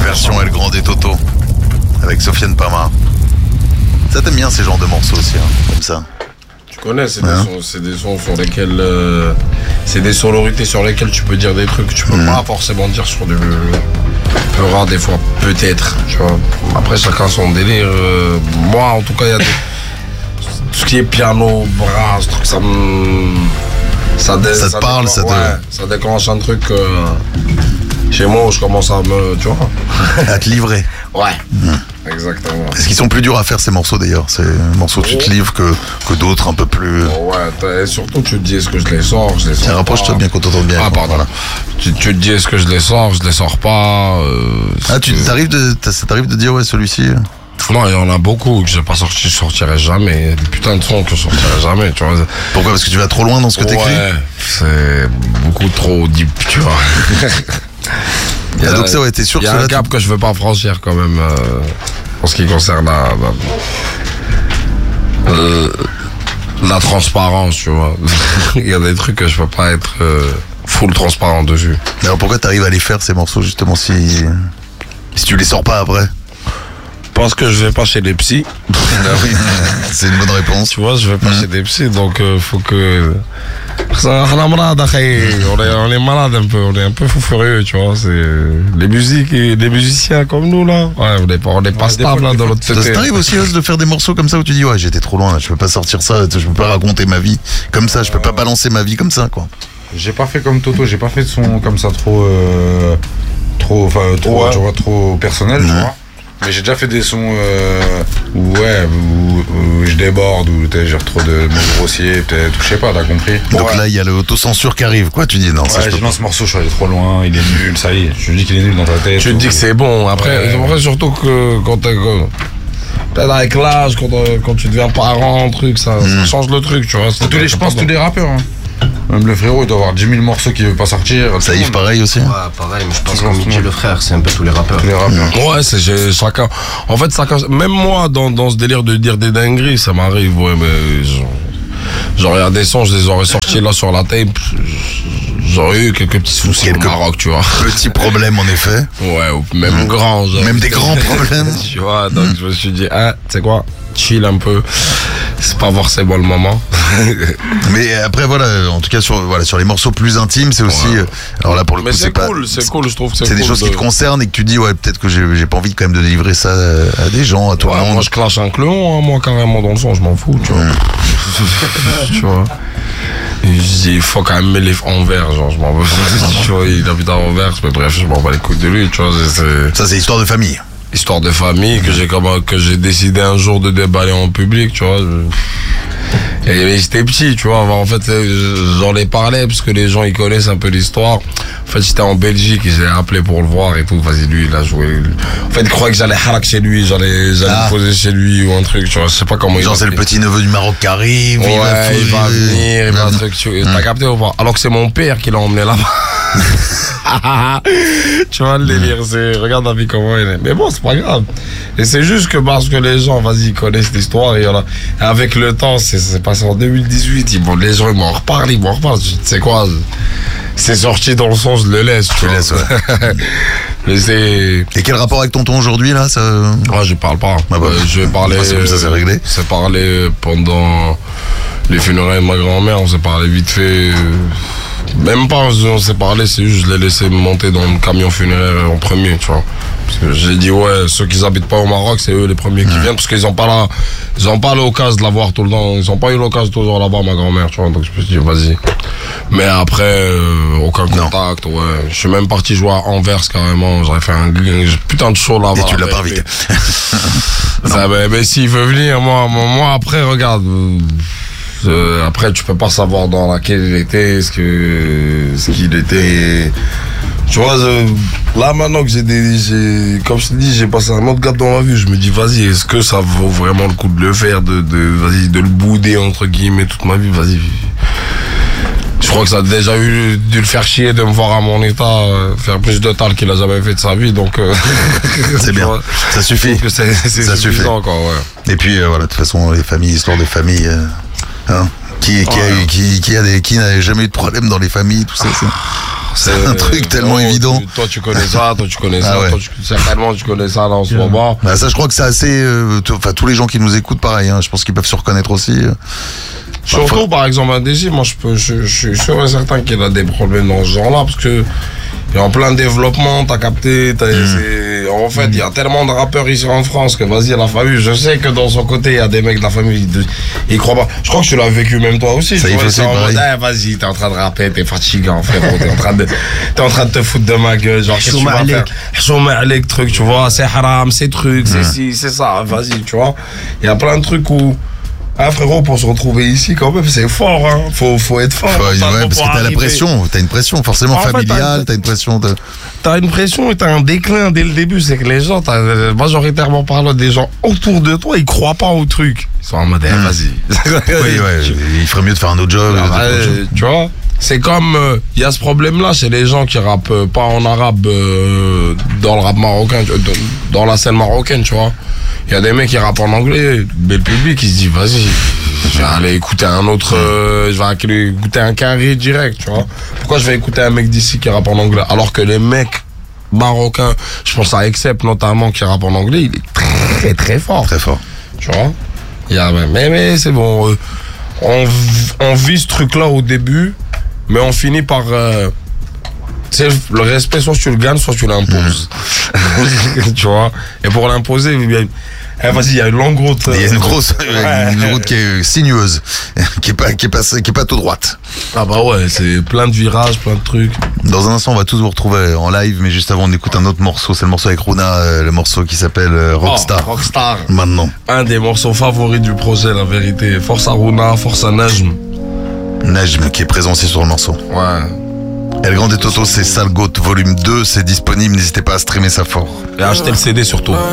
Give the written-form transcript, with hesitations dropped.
version El Grande et Toto avec Sofiane Pamar. Ça t'aime bien ces genres de morceaux aussi, hein, comme ça. Tu connais, c'est des sons sur lesquels c'est des sonorités sur lesquelles tu peux dire des trucs que tu peux pas forcément dire sur du rare des fois, peut-être, tu vois. Après chacun son délire. Moi en tout cas il y a tout ce qui est piano, brasse, truc, ça te parle, ça déclenche un truc chez moi où je commence à me, tu vois, à te livrer. Ouais. Exactement. Est-ce qu'ils sont plus durs à faire ces morceaux d'ailleurs? Ces morceaux tu te livres que d'autres un peu plus. Ouais, et surtout tu te dis est-ce que je les sors, Tiens, rapproche-toi bien qu'on t'entende bien. Ah pardon. Voilà. Tu te dis est-ce que je les sors pas. Ça t'arrive de dire ouais celui-ci. Non, il y en a beaucoup que j'ai pas sorti, je sortirai jamais. Des putains de sons que je sortirai jamais, tu vois. Pourquoi? Parce que tu vas trop loin dans ce que t'écris? Ouais, c'est beaucoup trop deep, tu vois. Donc ça, ouais, t'es sûr que il y a un cap que je veux pas franchir quand même en ce qui concerne la transparence, tu vois. Il y a des trucs que je peux pas être full transparent dessus. Alors pourquoi t'arrives à les faire ces morceaux justement si tu les sors pas après? Parce que je vais pas chez les psys. Oui, c'est une bonne réponse. Tu vois, je vais pas chez des psys, donc faut que... On est malade un peu, on est un peu fou furieux, tu vois. C'est les musiciens comme nous là. Ouais, on est pas stable là dans l'autre côté. Ça t'arrive aussi de faire des morceaux comme ça où tu dis ouais j'étais trop loin, là, je peux pas sortir ça, je peux pas raconter ma vie comme ça, je peux pas balancer ma vie comme ça quoi. J'ai pas fait comme Toto, j'ai pas fait de son comme ça trop personnel, tu vois. Mais j'ai déjà fait des sons où je déborde, où j'ai trop de mots grossiers, peut-être, je sais pas, t'as compris. Donc là, il y a l'autocensure qui arrive, quoi, tu dis non, ça je lance ce morceau, je suis allé trop loin, il est nul, ça y est, je te dis qu'il est nul dans ta tête. Tu te dis que c'est bon, après surtout que quand t'es... Peut-être avec l'âge, quand tu deviens parent, truc, ça change le truc, tu vois. Je pense tous les rappeurs, hein. Même le frérot, il doit avoir 10 000 morceaux qui veut pas sortir. Ça Yves pareil aussi. Ouais, pareil, mais je pense qu'en Midji le frère, c'est un peu tous les rappeurs. Ouais, c'est chacun. En fait, même moi, dans ce délire de dire des dingueries, ça m'arrive, ouais, mais j'aurais un des sons, je les aurais sortis là sur la tape. J'aurais eu quelques petits soucis au Maroc, tu vois. Petits problèmes en effet. Ouais, même grands. Même des grands problèmes. Tu vois, donc je me suis dit, tu sais quoi, chill un peu. C'est pas forcément le moment. Mais après voilà, en tout cas sur les morceaux plus intimes, c'est aussi alors là pour le coup c'est cool, je trouve que c'est cool. C'est des choses qui te concernent et que tu dis ouais, peut-être que j'ai pas envie quand même de délivrer ça à des gens, à toi. Ouais, moi je clash un clon, moi carrément dans le son, je m'en fous, tu vois. Tu vois. Il faut quand même mêler en vert, genre je m'en veux. Tu vois, il habite en vert, mais bref, je m'en bats les couilles de lui, tu vois. Ça c'est histoire de famille. Histoire de famille que j'ai décidé un jour de déballer en public, tu vois. Et j'étais petit, tu vois. En fait, j'en ai parlé parce que les gens ils connaissent un peu l'histoire. En fait, j'étais en Belgique et j'ai appelé pour le voir et tout. Vas-y, lui, il a joué. En fait, il croyait que j'allais harak chez lui, j'allais me poser chez lui ou un truc, tu vois. Je sais pas comment. Genre, c'est le petit neveu du Maroc qui arrive. Ouais, il va venir, il va un truc. T'as capté ou pas? Alors que c'est mon père qui l'a emmené là-bas. Tu vois le délire, regarde la vie comment elle est. Mais bon, c'est pas grave. Et c'est juste que parce que les gens, vas-y, connaissent l'histoire et avec le temps, c'est passé en 2018. Les gens ils m'en reparlent. Tu sais quoi? C'est sorti dans le sens, je le laisse. Tu laisses, ouais. Mais c'est. Et quel rapport avec tonton aujourd'hui là ça... je parle pas. Je vais parler. Ça c'est réglé. C'est parlé pendant les funérailles de ma grand-mère. On s'est parlé vite fait. Même pas, on s'est parlé, c'est juste je l'ai laissé monter dans le camion funéraire en premier, tu vois. Parce que j'ai dit ouais, ceux qui habitent pas au Maroc, c'est eux les premiers qui viennent parce qu'ils ont pas l'occasion de la voir tout le temps, ils ont pas eu l'occasion toujours là-bas ma grand-mère, tu vois. Donc je me suis dit vas-y. Mais après aucun contact, ouais. Je suis même parti jouer à Anvers carrément, j'aurais fait un putain de show là-bas. Et tu l'as pas invité. Mais s'il veut venir, moi après regarde. Après tu peux pas savoir dans laquelle il était, ce qu'il était. Tu vois, là maintenant que comme je te dis, j'ai passé un autre cap dans ma vie, je me dis vas-y, est-ce que ça vaut vraiment le coup de le faire, de le bouder entre guillemets toute ma vie, vas-y. Je crois que ça a déjà dû le faire chier de me voir à mon état, faire plus de tal qu'il a jamais fait de sa vie, donc c'est bien, vois, ça suffit. Que c'est suffisant encore, ouais. Et puis voilà, de toute façon les familles, histoire de famille. Qui n'a jamais eu de problème dans les familles, tout ça. C'est un truc tellement évident. Toi, tu connais ça, toi, tu connais ça, Ah ouais. toi, certainement, tu connais ça là en ce moment. Bah ça, je crois que c'est assez. Enfin, tous les gens qui nous écoutent, pareil. Hein, je pense qu'ils peuvent se reconnaître aussi. Surtout, par exemple, un Daisy, moi, je suis sûr et certain qu'il a des problèmes dans ce genre-là, parce que il est en plein développement, t'as capté, en fait, il y a tellement de rappeurs ici en France que vas-y, la famille, je sais que dans son côté, il y a des mecs de la famille, ils croient pas. Je crois que tu l'as vécu même toi aussi. Ça y fait, en mode, pareil. vas-y, t'es en train de rapper, t'es fatigant, frérot, t'es en train de te foutre de ma gueule, genre, qu'est-ce que tu vas faire? Chouma alek, truc, tu vois, c'est haram, c'est truc, c'est ci, c'est ça, vas-y, tu vois. Il y a plein de trucs où, ah frérot, pour se retrouver ici quand même, c'est fort, hein. Faut être fort. Ouais, parce que t'as la pression, t'as une pression forcément familiale, t'as une pression de. T'as une pression et t'as un déclin dès le début, c'est que les gens, majoritairement parlant des gens autour de toi, ils croient pas au truc. Ils sont en mode, vas-y. Oui, il ferait mieux de faire un autre job. Tu vois, c'est comme, il y a ce problème-là chez les gens qui rappent pas en arabe dans le rap marocain, dans la scène marocaine, tu vois. Il y a des mecs qui rappent en anglais, mais le public, il se dit, vas-y, je vais aller écouter un autre, je vais aller écouter un carré direct, tu vois. Pourquoi je vais écouter un mec d'ici qui rappe en anglais? Alors que les mecs marocains, je pense à Excep notamment, qui rappe en anglais, il est très très fort. Très fort. Tu vois? Mais c'est bon, on vit ce truc-là au début, mais on finit par... tu sais, le respect, soit tu le gagnes, soit tu l'imposes. Tu vois? Et pour l'imposer, vas-y, il y a une longue route. Il y a une grosse une route qui est sinueuse, qui est pas tout droite. Ah bah ouais, c'est plein de virages, plein de trucs. Dans un instant, on va tous vous retrouver en live, mais juste avant, on écoute un autre morceau. C'est le morceau avec Runa, le morceau qui s'appelle Rockstar. Oh, Rockstar. Maintenant. Un des morceaux favoris du projet, la vérité. Force à Runa, force à Najm. Najm qui est présent aussi sur le morceau. Ouais. El Grande Toto, c'est Sale Goat volume 2, c'est disponible, n'hésitez pas à streamer ça fort. Et acheter le CD surtout.